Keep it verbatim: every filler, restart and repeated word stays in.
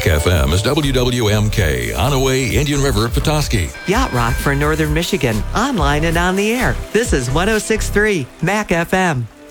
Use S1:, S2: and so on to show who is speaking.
S1: Mac F M is W W M K, Onaway, Indian River, Petoskey.
S2: Yacht Rock for Northern Michigan, online and on the air. This is one oh six point three Mac F M.